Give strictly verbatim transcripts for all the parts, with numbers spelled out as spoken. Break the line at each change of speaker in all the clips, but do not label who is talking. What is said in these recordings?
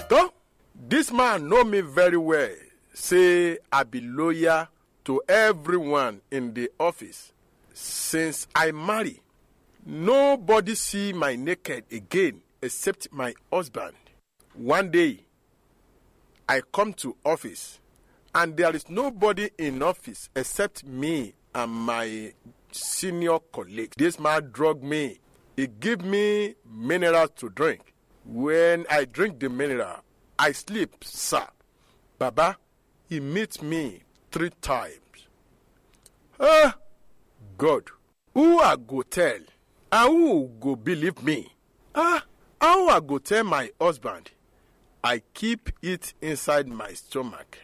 Though this man know me very well, say I be loyal to everyone in the office. Since I marry, nobody see my naked again except my husband. One day, I come to office, and there is nobody in office except me and my senior colleague. This man drug me. He give me mineral to drink. When I drink the mineral, I sleep, sir. Baba, he meets me three times. Ah, God, who I go tell? And who go believe me? Ah, how I go tell my husband? I keep it inside my stomach.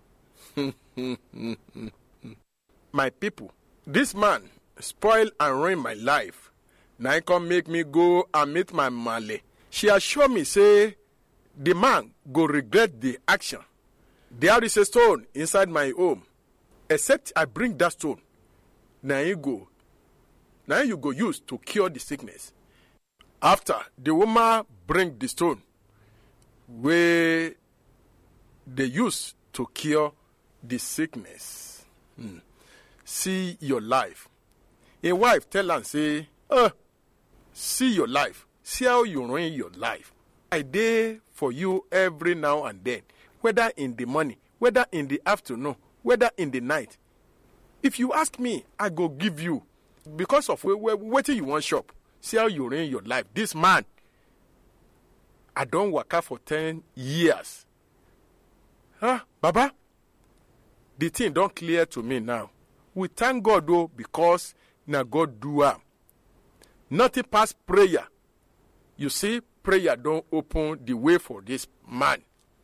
My people, this man spoil and ruin my life. Now he come make me go and meet my male. She assure me, say, the man go regret the action. There is a stone inside my home. Except I bring that stone. Now you go. Now you go use to cure the sickness. After the woman bring the stone, where they use to cure the sickness. Hmm. See your life. A wife tell and say, uh, see your life. See how you ruin your life. I dey for you every now and then, whether in the morning, whether in the afternoon, whether in the night. If you ask me, I go give you. Because of what you want shop. See how you ruin your life. This man, I don't work out for ten years. Huh, Baba? The thing don't clear to me now. We thank God though, because now God do am. Nothing past prayer. You see, prayer don't open the way for this man.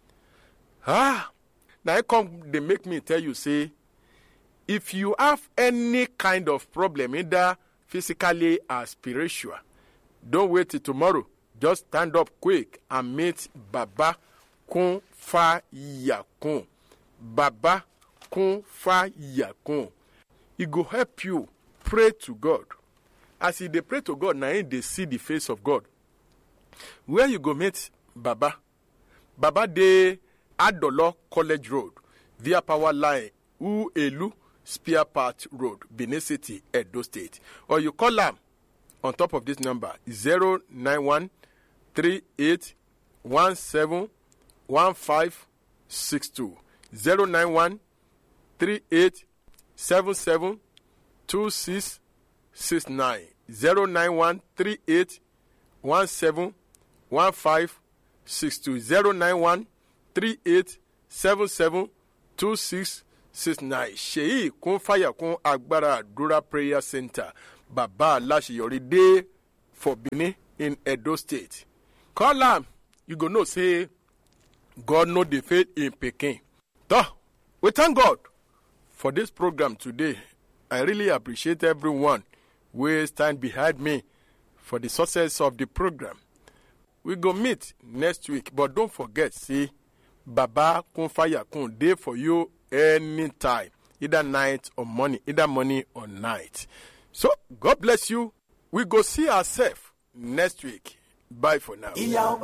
Ah, now I come, they make me tell you, say, if you have any kind of problem, either physically or spiritual, don't wait till tomorrow. Just stand up quick and meet Baba Kun Fa Yakun. Baba Kun Fa Yakun. He go help you pray to God. As he they pray to God, now they see the face of God. Where you go meet Baba? Baba de Adolo College Road, via Power Line, U Elu, Spear Path Road, Benin City, Edo State. Or you call them on top of this number, zero nine one three eight one seven one five six two. zero nine one three eight seven seven two six six nine. zero nine one three eight one seven one five six two. zero nine one three eight seven seven two six six nine. Sheyi Kun Fayakun Agbara Adura Prayer Center, Baba Lashiyori Day for Benin in Edo State. Call am, you go know say God know the faith in Peking. Though, we thank God for this program today. I really appreciate everyone who stand behind me for the success of the program. We go meet next week, but don't forget, see, Baba Kun Fayakun Day for you anytime, either night or morning, either morning or night. So, God bless you. We go see ourselves next week. Bye for now.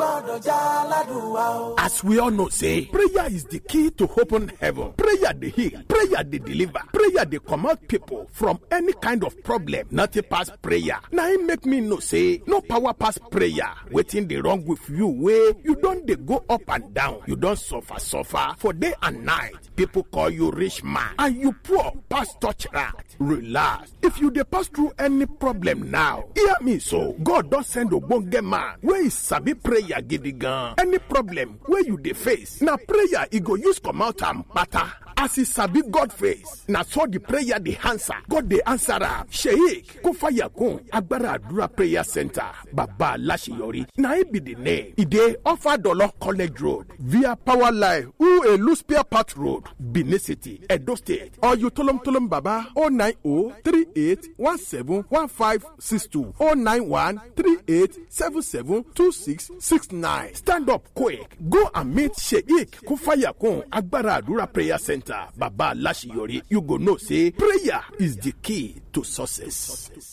As we all know, say, prayer is the key to open heaven. Prayer they heal, prayer they deliver, prayer they come out people from any kind of problem. Nothing past prayer. Now it make me know, say, no power past prayer. Waiting the wrong with you, where you don't they go up and down. You don't suffer, suffer for day and night. People call you rich man, and you poor past touch rat. Relax. If you they pass through any problem now, hear me so. God don't send a bonge man. Where is sabi prayer gidigan? Any problem where you dey face, na prayer e go use come out and batter. As he sabi God face, na so the prayer the answer. God the answer am. Sheik Kun Fayakun Agbara Adura Prayer Center, Baba Lashiyori. Na it be the name. E dey offer Dolo College Road via Power Line, U Elu Spear Path Road, Benin City, Edo State. Or you tolom tolom Baba oh nine oh three eight one seven one five six two oh nine one three eight seven seven two six six nine. Stand up quick. Go and meet Sheik Kun Fayakun Agbara Adura Prayer Center, Baba Lashiyori. You go know say prayer is the key to success.